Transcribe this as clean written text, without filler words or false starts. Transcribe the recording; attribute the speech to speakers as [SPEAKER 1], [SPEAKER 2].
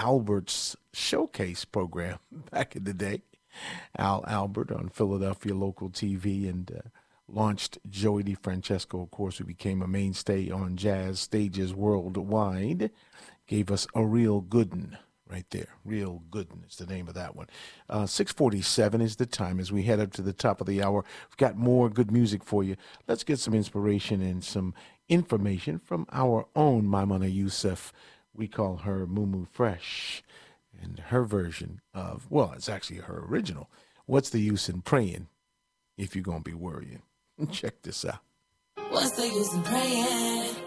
[SPEAKER 1] Albert's showcase program back in the day. Al Albert on Philadelphia local TV and launched Joey DeFrancesco, of course, who became a mainstay on jazz stages worldwide. Gave us a real good one right there. Real good one is the name of that one. 6:47 is the time as we head up to the top of the hour. We've got more good music for you. Let's get some inspiration and some information from our own Maimuna Youssef. We call her Mumu Fresh. And her version of, well, it's actually her original. What's the use in praying if you're going to be worrying? Check this out.
[SPEAKER 2] What's the use in praying